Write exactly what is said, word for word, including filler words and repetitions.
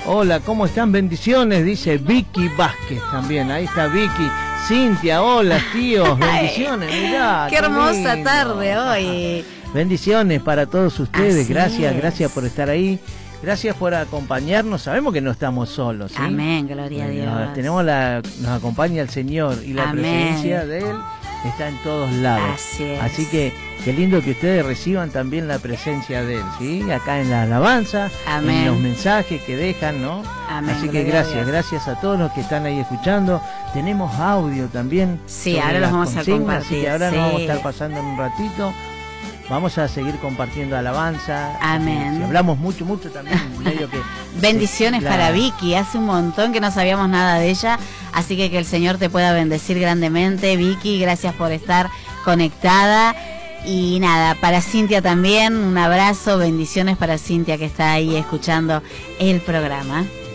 Hola, ¿cómo están? Bendiciones, dice Vicky Vázquez también. Ahí está Vicky. Cintia, hola tíos, bendiciones, mirá. Qué hermosa lindo. tarde hoy. Bendiciones para todos ustedes, Así gracias, es. gracias por estar ahí. Gracias por acompañarnos, sabemos que no estamos solos, ¿sí? Amén, gloria a Dios. Nos, tenemos la, nos acompaña el Señor y la Amén. presencia de Él está en todos lados. Así es. Así que qué lindo que ustedes reciban también la presencia de Él, ¿sí? Acá en la alabanza, Amén. en los mensajes que dejan, ¿no? Amén, Así que gloria a gracias, Dios. gracias a todos los que están ahí escuchando. Tenemos audio también. Sí, sobre ahora los las vamos a consignas, compartir, así que ahora sí. nos vamos a estar pasando en un ratito. Vamos a seguir compartiendo alabanza. Amén. Si hablamos mucho, mucho también, medio que... Bendiciones la- para Vicky, hace un montón que no sabíamos nada de ella, así que que el Señor te pueda bendecir grandemente, Vicky, gracias por estar conectada. Y nada, para Cintia también, un abrazo, bendiciones para Cintia que está ahí escuchando el programa.